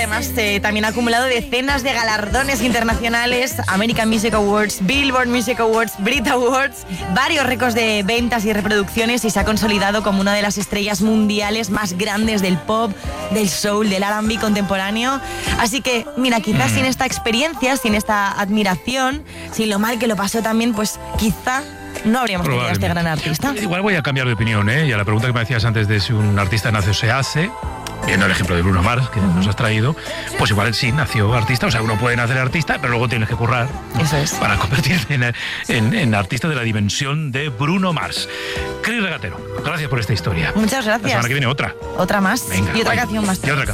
Además, también ha acumulado decenas de galardones internacionales, American Music Awards, Billboard Music Awards, Brit Awards, varios récords de ventas y reproducciones, y se ha consolidado como una de las estrellas mundiales más grandes del pop, del soul, del R&B contemporáneo. Así que, mira, quizás sin esta experiencia, sin esta admiración, sin lo mal que lo pasó también, pues quizá no habríamos tenido a este gran artista. Igual voy a cambiar de opinión, ¿eh? Y a la pregunta que me decías antes de si un artista nace o se hace, viendo el ejemplo de Bruno Mars que nos has traído, pues igual sí nació artista. O sea, uno puede nacer artista, pero luego tienes que currar. Eso es. Para convertirte en artista de la dimensión de Bruno Mars. Cris Regatero, gracias por esta historia. Muchas gracias. La semana que viene otra. Otra más. Venga, y otra canción más. Y otra